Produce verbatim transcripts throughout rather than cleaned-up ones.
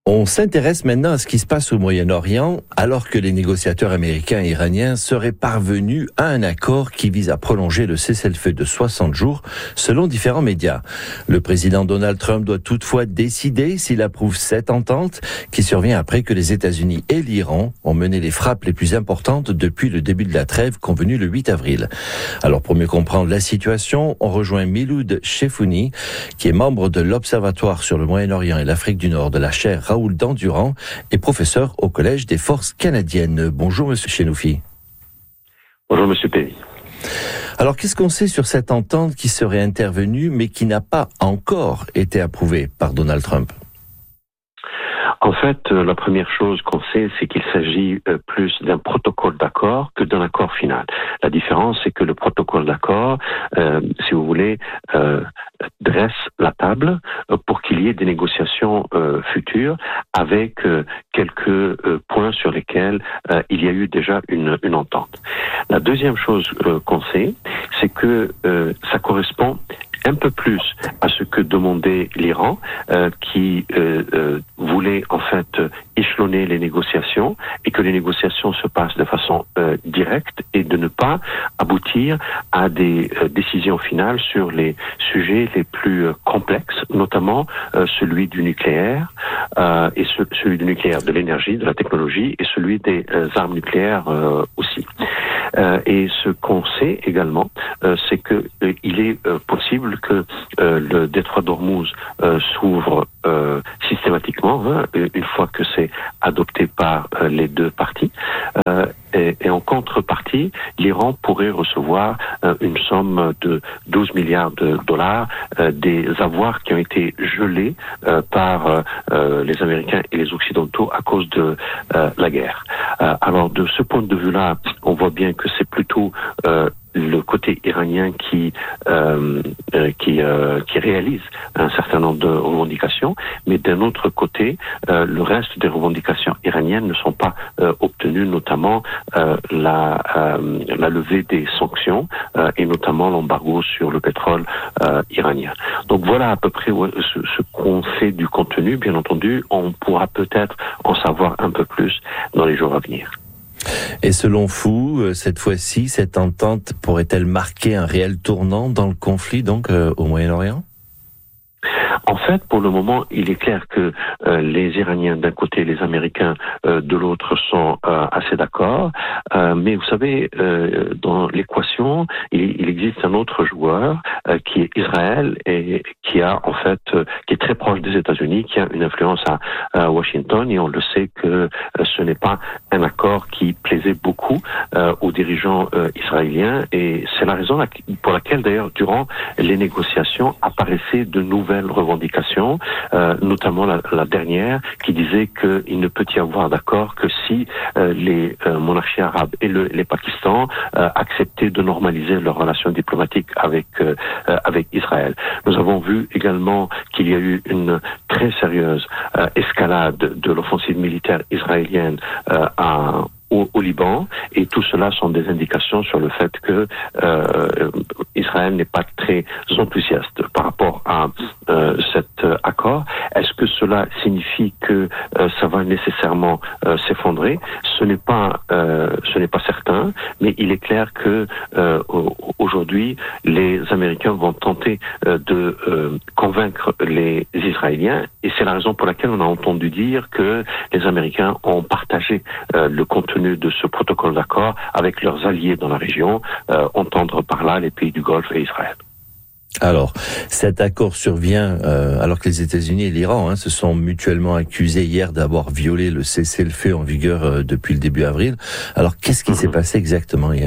On s'intéresse maintenant à ce qui se passe au Moyen-Orient, alors que les négociateurs américains et iraniens seraient parvenus à un accord qui vise à prolonger le cessez-le-feu de soixante jours, selon différents médias. Le président Donald Trump doit toutefois décider s'il approuve cette entente, qui survient après que les États-Unis et l'Iran ont mené les frappes les plus importantes depuis le début de la trêve convenue le huit avril. Alors pour mieux comprendre la situation, on rejoint Miloud Chefouni, qui est membre de l'Observatoire sur le Moyen-Orient et l'Afrique du Nord de la chaire Raoul Dandurand est professeur au Collège des Forces canadiennes. Bonjour Monsieur Chenoufi. Bonjour Monsieur Péry. Alors qu'est-ce qu'on sait sur cette entente qui serait intervenue mais qui n'a pas encore été approuvée par Donald Trump ? En fait, la première chose qu'on sait, c'est qu'il s'agit plus d'un protocole d'accord que d'un accord final. La différence, c'est que le protocole d'accord, euh, si vous voulez, euh, dresse la table pour qu'il y ait des négociations euh, futures avec euh, quelques euh, points sur lesquels euh, il y a eu déjà une, une entente. La deuxième chose euh, qu'on sait, c'est que euh, ça correspond un peu plus à ce que demandait l'Iran, euh, qui euh, euh, voulait en fait échelonner les négociations et que les négociations se passent de façon euh, directe et de ne pas aboutir à des euh, décisions finales sur les sujets les plus euh, complexes, notamment euh, celui du nucléaire euh, et ce, celui du nucléaire, de l'énergie, de la technologie et celui des euh, armes nucléaires euh, aussi. Euh, et ce qu'on sait également, euh, c'est que euh, il est euh, possible que euh, le détroit d'Ormuz euh, s'ouvre euh, systématiquement, hein, une fois que c'est adopté par euh, les deux parties. Euh, et, et en contrepartie, l'Iran pourrait recevoir euh, une somme de douze milliards de dollars euh, des avoirs qui ont été gelés euh, par euh, les Américains et les Occidentaux à cause de euh, la guerre. Euh, alors de ce point de vue-là, on voit bien que c'est plutôt euh, le côté iranien qui euh, euh, qui euh, qui réalise un certain nombre de revendications, mais d'un autre côté, euh, le reste des revendications iraniennes ne sont pas euh, obtenues, notamment euh, la euh, la levée des sanctions euh, et notamment l'embargo sur le pétrole euh, iranien. Donc voilà à peu près ce, ce qu'on sait du contenu. Bien entendu, on pourra peut-être en savoir un peu plus dans les jours à venir. Et selon vous, cette fois-ci, cette entente pourrait-elle marquer un réel tournant dans le conflit donc euh, au Moyen-Orient ? En fait, pour le moment, il est clair que euh, les Iraniens d'un côté et les Américains euh, de l'autre sont euh, assez d'accord. Euh, mais vous savez, euh, dans l'équation, il, il existe un autre joueur euh, qui est Israël et qui a en fait, euh, qui est très proche des États-Unis, qui a une influence à, à Washington. Et on le sait que euh, ce n'est pas un accord qui plaisait beaucoup euh, aux dirigeants euh, israéliens. Et c'est la raison pour laquelle, d'ailleurs, durant les négociations, apparaissaient de nouvelles revendications, euh, notamment la, la dernière, qui disait qu'il ne peut y avoir d'accord que si euh, les euh, monarchies arabes et le, les Pakistan euh, acceptaient de normaliser leurs relations diplomatiques avec euh, avec Israël. Nous avons vu également qu'il y a eu une très sérieuse euh, escalade de l'offensive militaire israélienne euh, à Au, au Liban, et tout cela sont des indications sur le fait que euh, Israël n'est pas très enthousiaste par rapport à euh, cet accord. Est-ce que cela signifie que euh, ça va nécessairement euh, s'effondrer ? Ce n'est pas, euh, ce n'est pas certain, mais il est clair que euh, aujourd'hui les Américains vont tenter euh, de euh, convaincre les Israéliens, et c'est la raison pour laquelle on a entendu dire que les Américains ont partagé euh, le contenu de ce protocole d'accord avec leurs alliés dans la région, euh, entendre par là les pays du Golfe et Israël. Alors, cet accord survient euh, alors que les États-Unis et l'Iran hein, se sont mutuellement accusés hier d'avoir violé le cessez-le-feu en vigueur euh, depuis le début avril. Alors, qu'est-ce qui mm-hmm. s'est passé exactement hier ?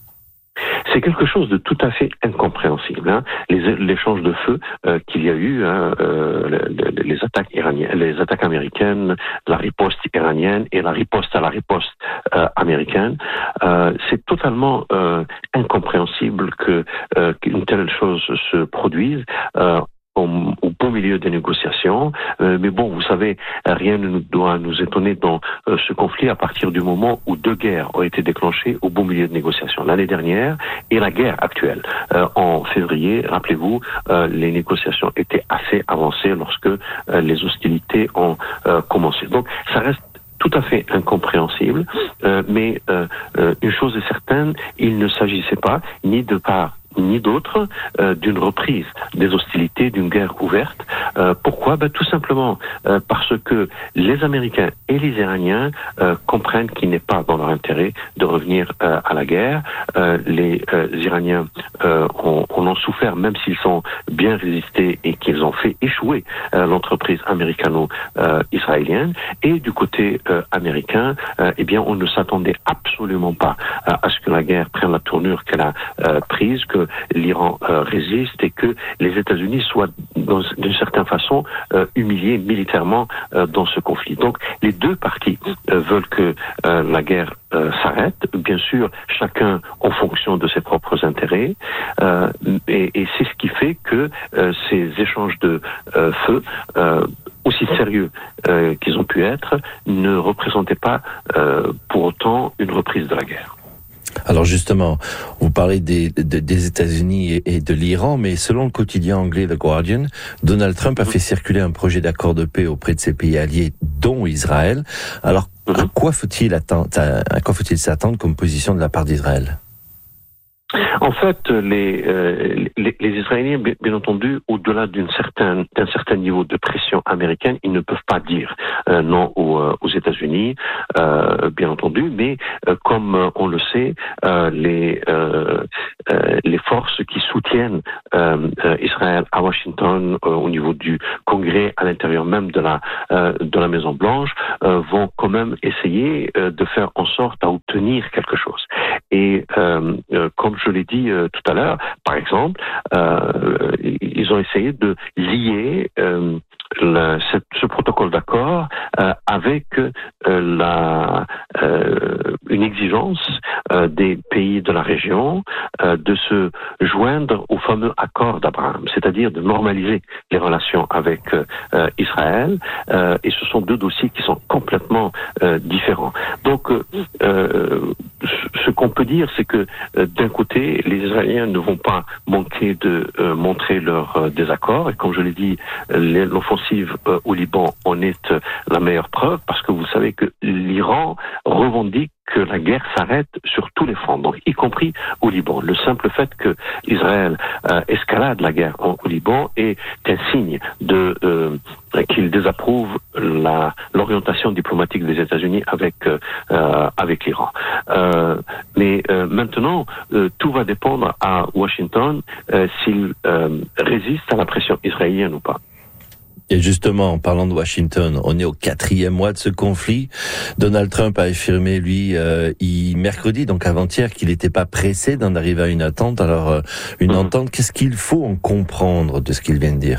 C'est quelque chose de tout à fait incompréhensible. Hein. Les l'échange de feu euh, qu'il y a eu, hein, euh, les, les attaques iraniennes, les attaques américaines, la riposte iranienne et la riposte à la riposte euh, américaine, euh, c'est totalement euh, incompréhensible que euh, qu'une telle chose se produise. Euh, au, au beau milieu des négociations. Euh, mais bon, vous savez, rien ne doit nous étonner dans euh, ce conflit à partir du moment où deux guerres ont été déclenchées au beau milieu de négociations. L'année dernière et la guerre actuelle. Euh, en février, rappelez-vous, euh, les négociations étaient assez avancées lorsque euh, les hostilités ont euh, commencé. Donc, ça reste tout à fait incompréhensible, euh, mais euh, euh, une chose est certaine, il ne s'agissait pas ni de part ni d'autre euh, d'une reprise des hostilités, d'une guerre ouverte. Euh, pourquoi ? Ben, tout simplement euh, parce que les Américains et les Iraniens euh, comprennent qu'il n'est pas dans leur intérêt de revenir euh, à la guerre. Euh, les euh, Iraniens euh, ont, en ont souffert, même s'ils ont bien résisté et qu'ils ont fait échouer euh, l'entreprise américano-israélienne. Et du côté euh, américain, euh, eh bien, on ne s'attendait absolument pas euh, à ce que la guerre prenne la tournure qu'elle a euh, prise, que l'Iran euh, résiste et que les États-Unis soient dans, d'une certaine façon euh, humiliés militairement euh, dans ce conflit. Donc les deux parties euh, veulent que euh, la guerre euh, s'arrête, bien sûr chacun en fonction de ses propres intérêts, euh, et, et c'est ce qui fait que euh, ces échanges de euh, feu euh, aussi sérieux euh, qu'ils ont pu être, ne représentaient pas euh, pour autant une reprise de la guerre. Alors justement, vous parlez des, des, des États-Unis et, et de l'Iran, mais selon le quotidien anglais The Guardian, Donald Trump a fait circuler un projet d'accord de paix auprès de ses pays alliés, dont Israël. Alors, à quoi faut-il attendre, à quoi faut-il s'attendre comme position de la part d'Israël ? En fait, les, euh, les, les Israéliens, bien, bien entendu, au-delà d'une certaine, d'un certain niveau de pression américaine, ils ne peuvent pas dire euh, non aux, aux États-Unis, euh, bien entendu. Mais euh, comme on le sait, euh, les, euh, euh, les forces qui soutiennent euh, euh, Israël à Washington, euh, au niveau du Congrès, à l'intérieur même de la euh, de la Maison Blanche, euh, vont quand même essayer euh, de faire en sorte à obtenir quelque chose. Et euh, euh, comme je l'ai dit euh, tout à l'heure, par exemple, euh, ils ont essayé de lier euh, le, ce, ce protocole d'accord euh, avec euh, la, euh, une exigence euh, des pays de la région euh, de se joindre au fameux accord d'Abraham, c'est-à-dire de normaliser les relations avec euh, Israël. Euh, et ce sont deux dossiers qui sont complètement euh, différents. Donc, euh, ce qu'on peut dire, c'est que euh, d'un côté, les Israéliens ne vont pas manquer de euh, montrer leur euh, désaccord. Et comme je l'ai dit, euh, l'offensive euh, au Liban en est euh, la meilleure preuve, parce que vous savez que l'Iran revendique que la guerre s'arrête sur tous les fronts, donc y compris au Liban. Le simple fait que Israël euh, escalade la guerre au, au Liban est un signe de euh, qu'il désapprouve la, l'orientation diplomatique des États-Unis avec euh, avec l'Iran. Euh, mais euh, maintenant, euh, tout va dépendre à Washington euh, s'il euh, résiste à la pression israélienne ou pas. Et justement, en parlant de Washington, on est au quatrième mois de ce conflit. Donald Trump a affirmé, lui, euh, il, mercredi, donc avant-hier, qu'il n'était pas pressé d'en arriver à une entente. Alors, euh, une mmh. entente, qu'est-ce qu'il faut en comprendre de ce qu'il vient de dire ?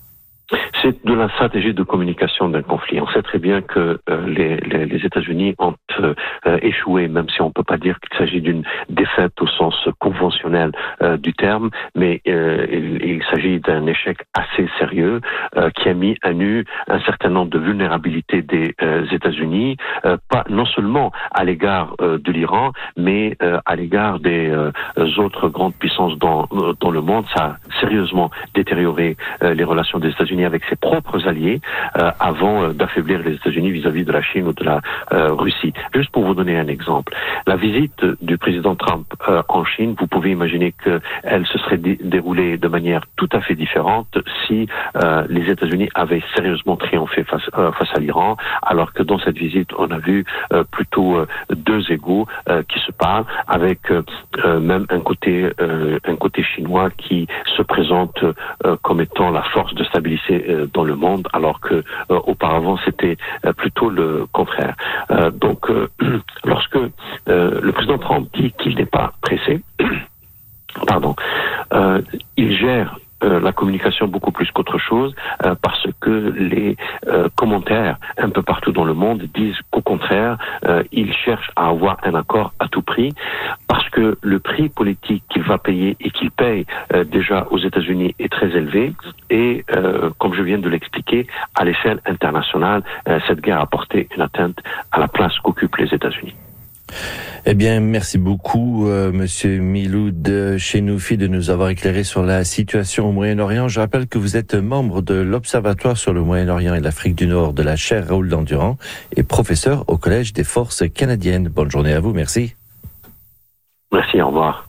C'est de la stratégie de communication d'un conflit. On sait très bien que euh, les, les, les États-Unis ont euh, échoué, même si on ne peut pas dire qu'il s'agit d'une défaite au sens conventionnel euh, du terme, mais euh, il, il s'agit d'un échec assez sérieux euh, qui a mis à nu un certain nombre de vulnérabilités des euh, États-Unis, euh, pas non seulement à l'égard euh, de l'Iran, mais euh, à l'égard des euh, autres grandes puissances dans, dans le monde. Ça a sérieusement détérioré euh, les relations des États-Unis avec ses propres alliés euh, avant euh, d'affaiblir les États-Unis vis-à-vis de la Chine ou de la euh, Russie. Juste pour vous donner un exemple, la visite du président Trump euh, en Chine, vous pouvez imaginer qu'elle se serait dé- déroulée de manière tout à fait différente si euh, les États-Unis avaient sérieusement triomphé face, euh, face à l'Iran, alors que dans cette visite, on a vu euh, plutôt euh, deux égaux euh, qui se parlent, avec euh, euh, même un côté, euh, un côté chinois qui se présente euh, comme étant la force de stabilité euh, dans le monde, alors que euh, auparavant c'était euh, plutôt le contraire. Euh, donc, euh, lorsque euh, le président Trump dit qu'il n'est pas pressé, pardon, euh, il gère euh, la communication beaucoup plus qu'autre chose, euh, parce que les euh, commentaires un peu partout dans le monde disent qu'au contraire, euh, il cherche à avoir un accord à tout prix, parce que le prix politique qu'il va payer et qu'il paye euh, déjà aux États-Unis est très élevé, et euh, comme je viens de l'expliquer, à l'échelle internationale, euh, cette guerre a porté une atteinte à la place qu'occupent les États-Unis. Eh bien, merci beaucoup, euh, Monsieur Miloud Chenoufi, de nous avoir éclairé sur la situation au Moyen-Orient. Je rappelle que vous êtes membre de l'Observatoire sur le Moyen-Orient et l'Afrique du Nord de la chaire Raoul Dandurand et professeur au Collège des Forces canadiennes. Bonne journée à vous, merci. Merci, au revoir.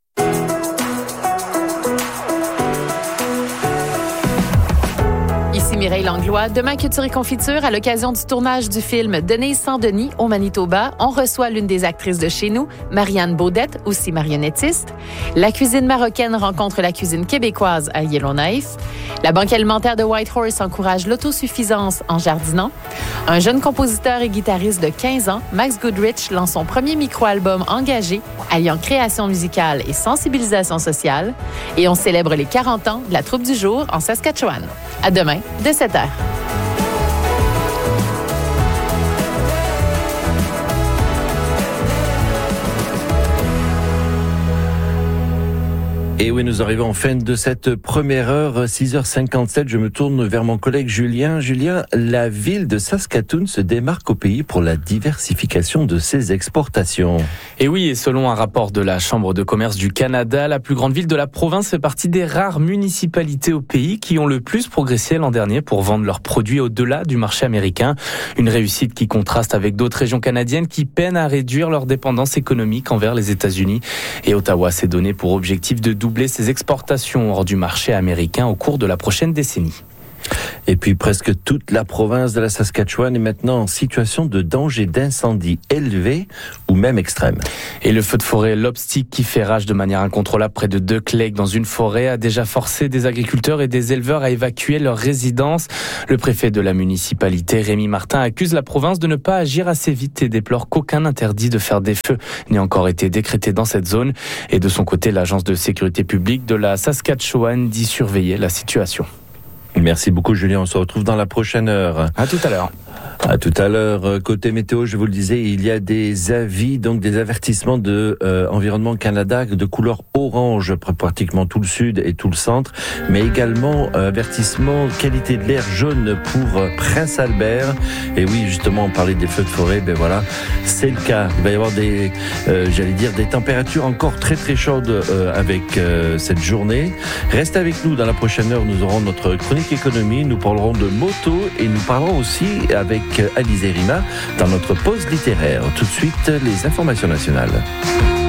Mireille Langlois. Demain, Culture et Confiture, à l'occasion du tournage du film Denise sans Denis au Manitoba, on reçoit l'une des actrices de chez nous, Marianne Baudette, aussi marionnettiste. La cuisine marocaine rencontre la cuisine québécoise à Yellowknife. La Banque alimentaire de Whitehorse encourage l'autosuffisance en jardinant. Un jeune compositeur et guitariste de quinze ans, Max Goodrich, lance son premier micro-album engagé, alliant création musicale et sensibilisation sociale. Et on célèbre les quarante ans de la troupe du jour en Saskatchewan. À demain, de sept heures. Et oui, nous arrivons en fin de cette première heure, six heures cinquante-sept. Je me tourne vers mon collègue Julien. Julien, la ville de Saskatoon se démarque au pays pour la diversification de ses exportations. Et oui, et selon un rapport de la Chambre de commerce du Canada, la plus grande ville de la province fait partie des rares municipalités au pays qui ont le plus progressé l'an dernier pour vendre leurs produits au-delà du marché américain. Une réussite qui contraste avec d'autres régions canadiennes qui peinent à réduire leur dépendance économique envers les États-Unis. Et Ottawa s'est donné pour objectif de doubler ses exportations hors du marché américain au cours de la prochaine décennie. Et puis presque toute la province de la Saskatchewan est maintenant en situation de danger d'incendie élevé ou même extrême. Et le feu de forêt Lobstick qui fait rage de manière incontrôlable près de Duck Lake dans une forêt a déjà forcé des agriculteurs et des éleveurs à évacuer leurs résidences. Le préfet de la municipalité, Rémi Martin, accuse la province de ne pas agir assez vite et déplore qu'aucun interdit de faire des feux n'ait encore été décrété dans cette zone. Et de son côté, l'agence de sécurité publique de la Saskatchewan dit surveiller la situation. Merci beaucoup Julien, on se retrouve dans la prochaine heure. À tout à l'heure. À tout à l'heure. Côté météo, je vous le disais, il y a des avis, donc des avertissements de euh, Environnement Canada de couleur orange, pratiquement tout le sud et tout le centre, mais également euh, avertissement qualité de l'air jaune pour euh, Prince Albert. Et oui, justement, on parlait des feux de forêt, ben voilà, c'est le cas. Il va y avoir des, euh, j'allais dire, des températures encore très très chaudes euh, avec euh, cette journée. Restez avec nous dans la prochaine heure, nous aurons notre chronique économie, nous parlerons de moto et nous parlerons aussi avec Alizé Rima dans notre pause littéraire. Tout de suite, les informations nationales.